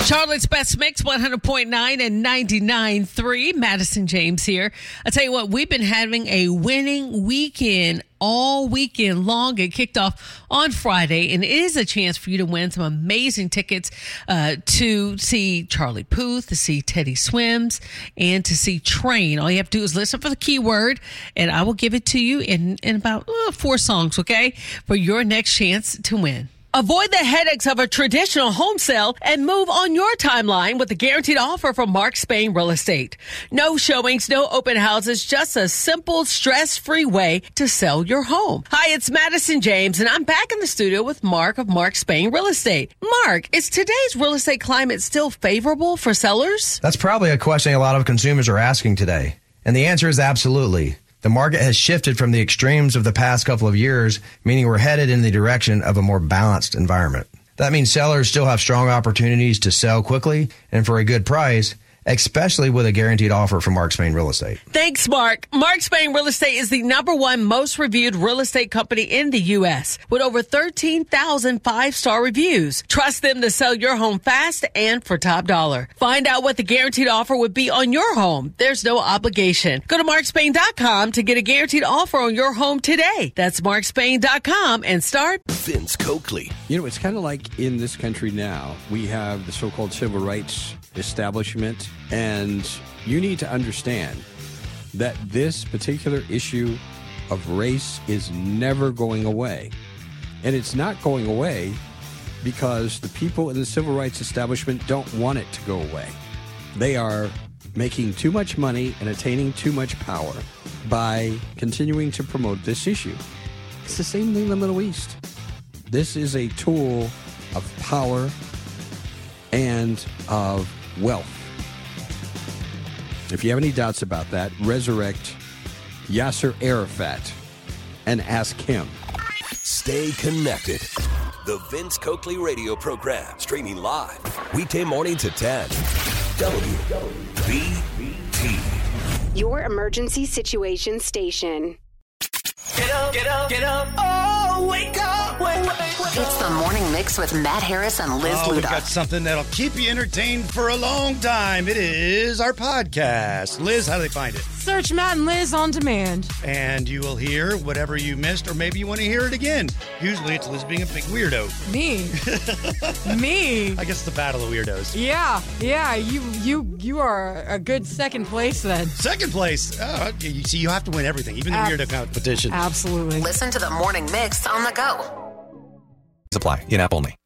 Charlotte's Best Mix, 100.9 and 99.3. Madison James here. I tell you what, we've been having a winning weekend all weekend long. It kicked off on Friday, and it is a chance for you to win some amazing tickets to see Charlie Puth, to see Teddy Swims, and to see Train. All you have to do is listen for the keyword, and I will give it to you in about 4 songs, okay, for your next chance to win. Avoid the headaches of a traditional home sale and move on your timeline with a guaranteed offer from Mark Spain Real Estate. No showings, no open houses, just a simple, stress-free way to sell your home. Hi, it's Madison James, and I'm back in the studio with Mark of Mark Spain Real Estate. Mark, is today's real estate climate still favorable for sellers? That's probably a question a lot of consumers are asking today. And the answer is absolutely. The market has shifted from the extremes of the past couple of years, meaning we're headed in the direction of a more balanced environment. That means sellers still have strong opportunities to sell quickly and for a good price, especially with a guaranteed offer from Mark Spain Real Estate. Thanks, Mark. Mark Spain Real Estate is the #1 most reviewed real estate company in the U.S. with over 13,000 5-star reviews. Trust them to sell your home fast and for top dollar. Find out what the guaranteed offer would be on your home. There's no obligation. Go to markspain.com to get a guaranteed offer on your home today. That's markspain.com and start. Vince Coakley. You know, it's kind of like in this country now, we have the so-called civil rights establishment, and you need to understand that this particular issue of race is never going away. And it's not going away because the people in the civil rights establishment don't want it to go away. They are making too much money and attaining too much power by continuing to promote this issue. It's the same thing in the Middle East. This is a tool of power and of wealth. If you have any doubts about that, resurrect Yasser Arafat and ask him. Stay connected. The Vince Coakley radio program, streaming live weekday morning to 10. WBT. Your emergency situation station. Get up, get up, get up. Oh, wake up, wake up. It's the Morning Mix with Matt Harris and Liz We've Luda. got something that'll keep you entertained for a long time. It is our podcast. Liz, how do they find it? Search Matt and Liz on demand. And you will hear whatever you missed, or maybe you want to hear it again. Usually it's Liz being a big weirdo. Me. Me. I guess it's the battle of weirdos. Yeah. You are a good second place then. Second place. Oh, okay. You see, you have to win everything, even the weirdo competition. Absolutely. Listen to the Morning Mix on the go. Supply. In-app only.